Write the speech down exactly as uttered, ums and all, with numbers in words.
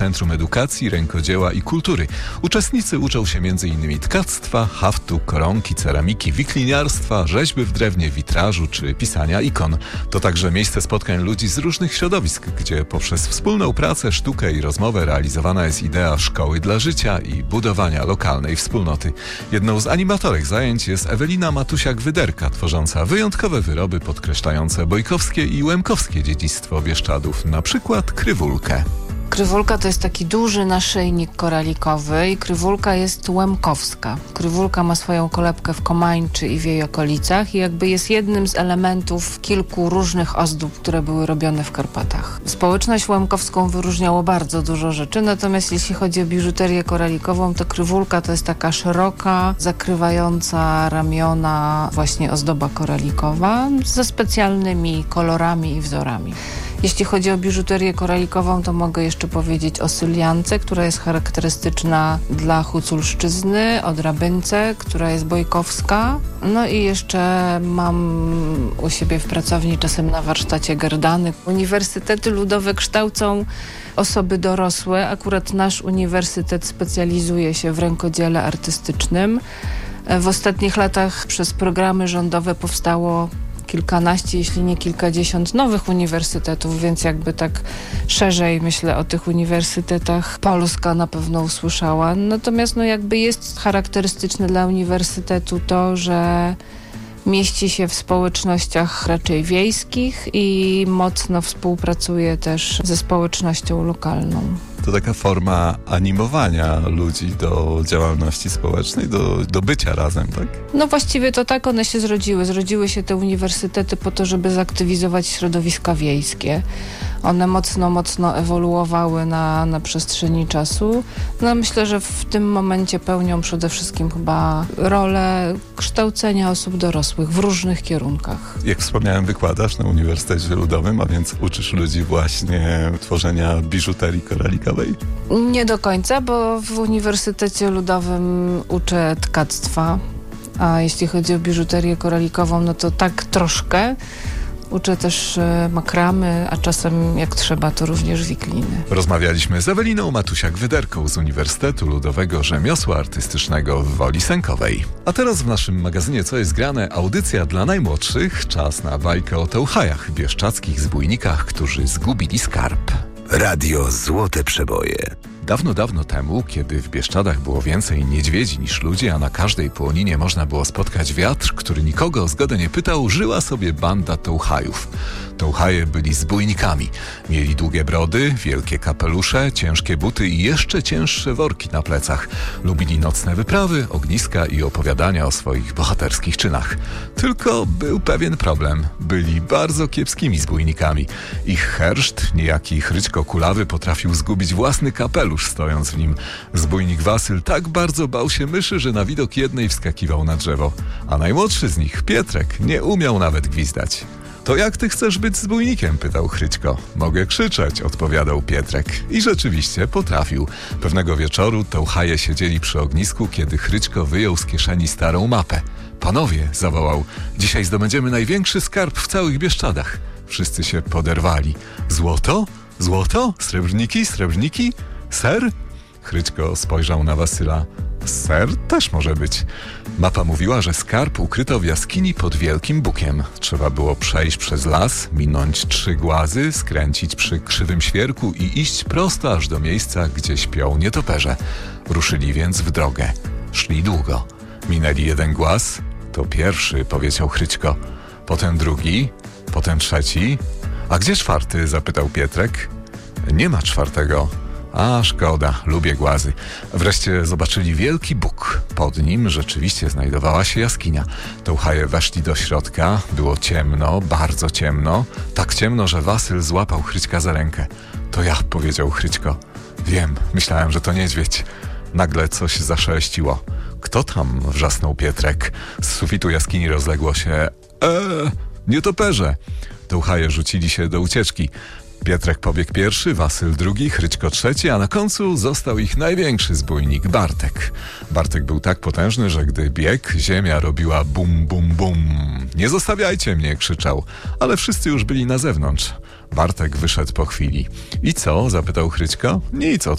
Centrum Edukacji, Rękodzieła i Kultury. Uczestnicy uczą się między innymi tkactwa, haftu, koronki, ceramiki, wikliniarstwa, rzeźby w drewnie, witrażu czy pisania ikon. To także miejsce spotkań ludzi z różnych środowisk, gdzie poprzez wspólną pracę, sztukę i rozmowę realizowana jest idea szkoły dla życia i budowania lokalnej wspólnoty. Jedną z animatorek zajęć jest Ewelina Matusiak-Wyderka, tworząca wyjątkowe wyroby podkreślające bojkowskie i łemkowskie dziedzictwo Bieszczadów, na przykład krywulkę. Krywulka to jest taki duży naszyjnik koralikowy i krywulka jest łemkowska. Krywulka ma swoją kolebkę w Komańczy i w jej okolicach i jakby jest jednym z elementów kilku różnych ozdób, które były robione w Karpatach. Społeczność łemkowską wyróżniało bardzo dużo rzeczy, natomiast jeśli chodzi o biżuterię koralikową, to krywulka to jest taka szeroka, zakrywająca ramiona właśnie ozdoba koralikowa ze specjalnymi kolorami i wzorami. Jeśli chodzi o biżuterię koralikową, to mogę jeszcze powiedzieć o syliance, która jest charakterystyczna dla Huculszczyzny, o drabynce, która jest bojkowska. No i jeszcze mam u siebie w pracowni czasem na warsztacie gerdany. Uniwersytety ludowe kształcą osoby dorosłe. Akurat nasz uniwersytet specjalizuje się w rękodziele artystycznym. W ostatnich latach przez programy rządowe powstało kilkanaście, jeśli nie kilkadziesiąt nowych uniwersytetów, więc jakby tak szerzej myślę o tych uniwersytetach Polska na pewno usłyszała. Natomiast no jakby jest charakterystyczne dla uniwersytetu to, że mieści się w społecznościach raczej wiejskich i mocno współpracuje też ze społecznością lokalną. To taka forma animowania ludzi do działalności społecznej, do, do bycia razem, tak? No właściwie to tak one się zrodziły. Zrodziły się te uniwersytety po to, żeby zaktywizować środowiska wiejskie. One mocno, mocno ewoluowały na, na przestrzeni czasu. No myślę, że w tym momencie pełnią przede wszystkim chyba rolę kształcenia osób dorosłych w różnych kierunkach. Jak wspomniałem, wykładasz na Uniwersytecie Ludowym, a więc uczysz ludzi właśnie tworzenia biżuterii koralikowej? Nie do końca, bo w Uniwersytecie Ludowym uczę tkactwa, a jeśli chodzi o biżuterię koralikową, no to tak troszkę. Uczę też makramy, a czasem jak trzeba, to również wikliny. Rozmawialiśmy z Eweliną Matusiak-Wyderką z Uniwersytetu Ludowego Rzemiosła Artystycznego w Woli Sękowej. A teraz w naszym magazynie Co jest grane? Audycja dla najmłodszych. Czas na bajkę o Tełchajach, bieszczadzkich zbójnikach, którzy zgubili skarb. Radio Złote Przeboje. Dawno, dawno temu, kiedy w Bieszczadach było więcej niedźwiedzi niż ludzi, a na każdej połoninie można było spotkać wiatr, który nikogo o zgodę nie pytał, żyła sobie banda Tełchajów. Tełchaje byli zbójnikami. Mieli długie brody, wielkie kapelusze, ciężkie buty i jeszcze cięższe worki na plecach. Lubili nocne wyprawy, ogniska i opowiadania o swoich bohaterskich czynach. Tylko był pewien problem. Byli bardzo kiepskimi zbójnikami. Ich herszt, niejaki Chryćko Kulawy, potrafił zgubić własny kapelusz, stojąc w nim. Zbójnik Wasyl tak bardzo bał się myszy, że na widok jednej wskakiwał na drzewo. A najmłodszy z nich, Pietrek, nie umiał nawet gwizdać. To jak ty chcesz być zbójnikiem? Pytał Chryćko. Mogę krzyczeć, odpowiadał Pietrek. I rzeczywiście potrafił. Pewnego wieczoru Tełchaje siedzieli przy ognisku, kiedy Chryćko wyjął z kieszeni starą mapę. Panowie, zawołał, dzisiaj zdobędziemy największy skarb w całych Bieszczadach. Wszyscy się poderwali. Złoto? Złoto? Srebrniki? Srebrniki? Ser? Chryćko spojrzał na Wasyla. Ser też może być. Mapa mówiła, że skarb ukryto w jaskini pod Wielkim Bukiem. Trzeba było przejść przez las, minąć trzy głazy, skręcić przy Krzywym Świerku i iść prosto aż do miejsca, gdzie śpią nietoperze. Ruszyli więc w drogę. Szli długo. Minęli jeden głaz. To pierwszy, powiedział Chryćko. Potem drugi, potem trzeci. A gdzie czwarty? Zapytał Pietrek. Nie ma czwartego. A, szkoda, lubię głazy. Wreszcie zobaczyli Wielki Bóg. Pod nim rzeczywiście znajdowała się jaskinia. Tełchaje weszli do środka. Było ciemno, bardzo ciemno. Tak ciemno, że Wasyl złapał Chryćka za rękę. To ja, powiedział Chryćko. Wiem, myślałem, że to niedźwiedź. Nagle coś zaszeleściło. Kto tam? Wrzasnął Pietrek. Z sufitu jaskini rozległo się Eee, nietoperze. Tełchaje rzucili się do ucieczki. Pietrek pobiegł pierwszy, Wasyl drugi, Chryćko trzeci, a na końcu został ich największy zbójnik, Bartek. Bartek był tak potężny, że gdy biegł, ziemia robiła bum, bum, bum. Nie zostawiajcie mnie, krzyczał, ale wszyscy już byli na zewnątrz. Bartek wyszedł po chwili. I co? Zapytał Chryćko. Nic,